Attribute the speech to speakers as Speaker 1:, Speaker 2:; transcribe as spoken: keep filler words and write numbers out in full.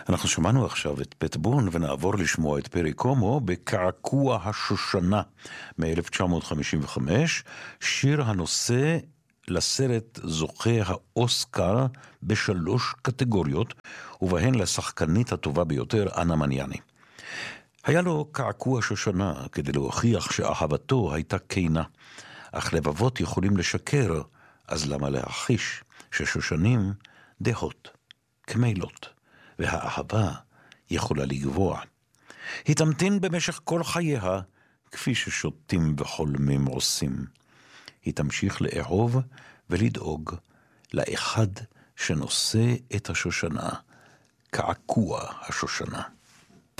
Speaker 1: אנחנו שמענו עכשיו את פט בון ונעבור לשמוע את פרי קומו בקעקוע השושנה מ-אלף תשע מאות חמישים וחמש, שיר הנושא לסרט זוכה האוסקר בשלוש קטגוריות, ובהן לשחקנית הטובה ביותר אנה מניאני. היה לו קעקוע שושנה כדי להוכיח שאהבתו הייתה כנה, אך לבבות יכולים לשקר, אז למה להכחיש ששושנים דהות, כמילות, והאהבה יכולה לגבוע. היא תמתין במשך כל חייה, כפי ששוטים וחולמים עושים. היא תמשיך לאהוב ולדאוג לאחד שנושא את השושנה, קעקוע השושנה.